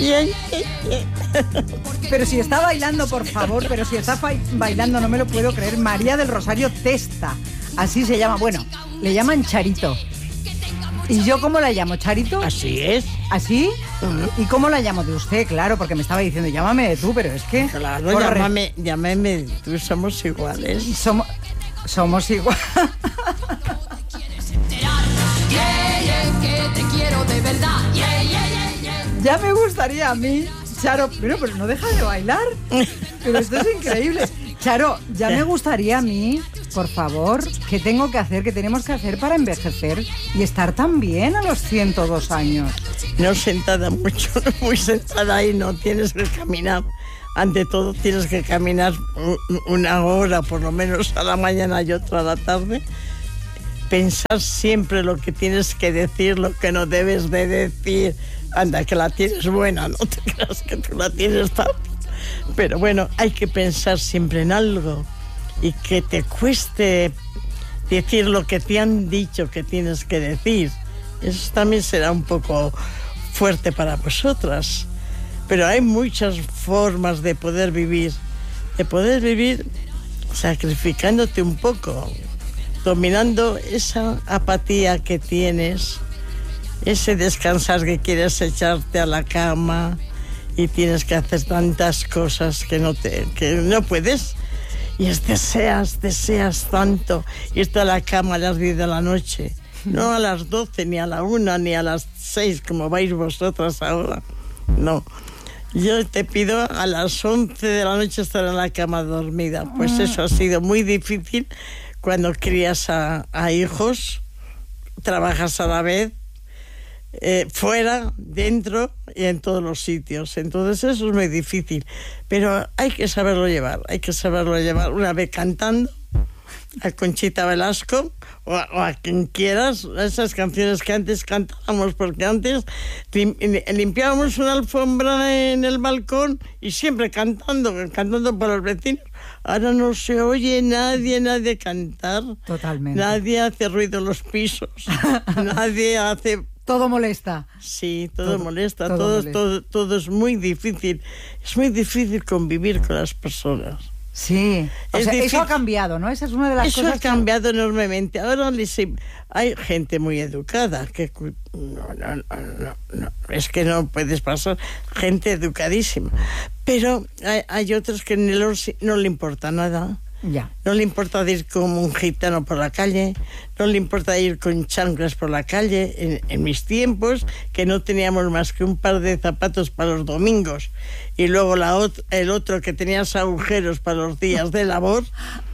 Pero si está bailando, por favor, pero si está bailando, no me lo puedo creer. María del Rosario Testa, así se llama. Bueno, le llaman Charito. ¿Y yo cómo la llamo? ¿Charito? Así es. ¿Así? ¿Y cómo la llamo de usted? Claro, porque me estaba diciendo, llámame de tú, pero es que... Claro, llámame de tú, somos iguales. Somos iguales. Ya me gustaría a mí, Charo, pero no deja de bailar. Pero esto es increíble. Charo, ya me gustaría a mí, por favor, ¿qué tenemos que hacer para envejecer y estar tan bien a los 102 años? No sentada mucho, muy sentada y no tienes que caminar. Ante todo tienes que caminar una hora por lo menos a la mañana y otra a la tarde. Pensar siempre lo que tienes que decir, lo que no debes de decir. Anda, que la tienes buena, no te creas que tú la tienes fácil. Pero bueno, hay que pensar siempre en algo y que te cueste decir lo que te han dicho que tienes que decir. Eso también será un poco fuerte para vosotras. Pero hay muchas formas de poder vivir sacrificándote un poco, dominando esa apatía que tienes, ese descansar que quieres echarte a la cama y tienes que hacer tantas cosas que no puedes y deseas tanto irte a la cama a las 10 de la noche, no a las 12, ni a la 1, ni a las 6 como vais vosotras ahora, no. Yo te pido a las 11 de la noche estar en la cama dormida. Pues eso ha sido muy difícil cuando crías a hijos, trabajas a la vez, fuera, dentro y en todos los sitios. Entonces eso es muy difícil. Pero hay que saberlo llevar. Una vez cantando a Conchita Velasco o a quien quieras, esas canciones que antes cantábamos, porque antes limpiábamos una alfombra en el balcón y siempre cantando para los vecinos. Ahora no se oye nadie cantar. Totalmente. Nadie hace ruido en los pisos. Nadie hace... Todo molesta. Sí, todo molesta. Todo es muy difícil. Es muy difícil convivir con las personas. Sí, eso ha cambiado, ¿no? Esa es una de las cosas. Eso ha cambiado enormemente. Ahora hay gente muy educada que no, es que no puedes pasar, gente educadísima. Pero hay otros que no le importa nada. Ya. No le importa ir como un gitano por la calle, no le importa ir con chanclas por la calle. En mis tiempos, que no teníamos más que un par de zapatos para los domingos y luego el otro que tenías agujeros para los días de labor.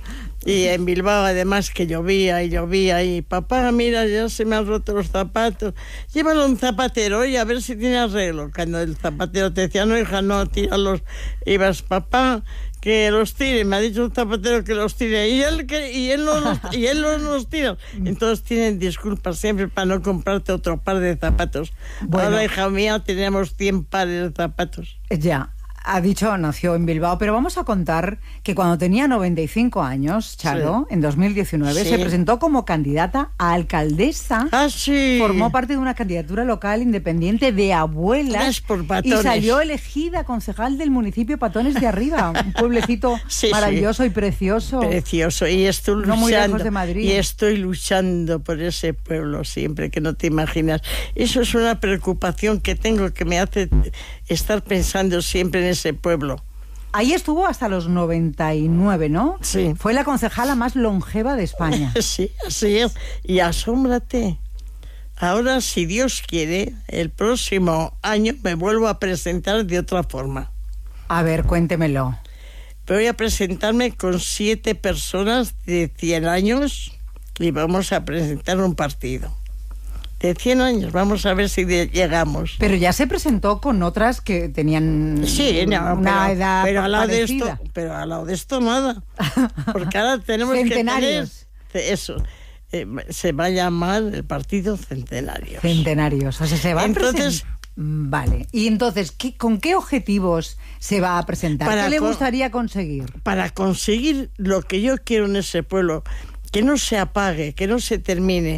Y en Bilbao además que llovía y papá, mira, ya se me han roto los zapatos, llévalo a un zapatero y a ver si tiene arreglo. Cuando el zapatero te decía, no hija, no, tíralos, ibas, papá, que los tire, me ha dicho un zapatero que los tire y él no los tira. Entonces tienen disculpas siempre para no comprarte otro par de zapatos. Bueno, ahora, hija mía, tenemos 100 pares de zapatos. Ya. Ha dicho, nació en Bilbao, pero vamos a contar que cuando tenía 95 años, Charo, en 2019, se presentó como candidata a alcaldesa. Formó parte de una candidatura local independiente de abuelas y salió elegida concejal del municipio Patones de Arriba, un pueblecito maravilloso y precioso. Precioso, y estoy luchando, no muy lejos de Madrid. Y estoy luchando por ese pueblo siempre, que no te imaginas. Eso es una preocupación que tengo, que me hace estar pensando siempre en ese pueblo. Ahí estuvo hasta los 99, ¿no? Sí. Fue la concejala más longeva de España. Sí, así es. Y asómbrate. Ahora, si Dios quiere, el próximo año me vuelvo a presentar de otra forma. A ver, cuéntemelo. Voy a presentarme con 7 personas de 100 años y vamos a presentar un partido. De 100 años, vamos a ver si llegamos. Pero ya se presentó con otras que tenían una edad pero al lado parecida. Pero al lado de esto nada. Porque ahora tenemos Centenarios. Que tener eso. Se va a llamar el Partido Centenarios. Centenarios. O sea, se va entonces, vale. Y entonces, ¿con qué objetivos se va a presentar? ¿Qué le gustaría conseguir? Para conseguir lo que yo quiero en ese pueblo, que no se apague, que no se termine,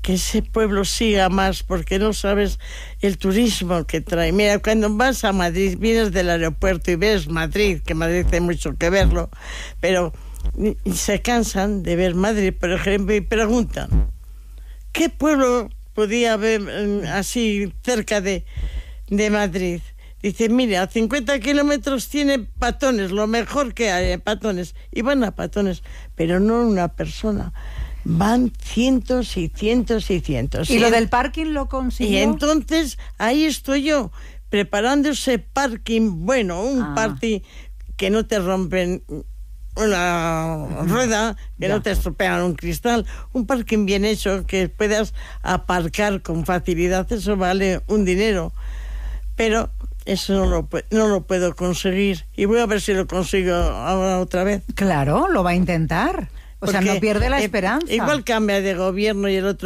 que ese pueblo siga más, porque no sabes el turismo que trae. Mira, cuando vas a Madrid, vienes del aeropuerto y ves Madrid, que Madrid hay mucho que verlo, pero se cansan de ver Madrid, por ejemplo, y preguntan, ¿qué pueblo podía haber así cerca de Madrid? Dice, mira, a 50 kilómetros tiene Patones, lo mejor que hay, Patones. Y van a Patones, pero no una persona. Van cientos y cientos y cientos. ¿Y lo del parking lo consiguió? Y entonces ahí estoy yo, preparando ese parking, bueno, un parking que no te rompen una rueda, que no te estropean un cristal, un parking bien hecho, que puedas aparcar con facilidad, eso vale un dinero. Pero eso no lo puedo conseguir. Y voy a ver si lo consigo ahora otra vez. Claro, lo va a intentar. O sea, no pierde la esperanza. Igual cambia de gobierno y el otro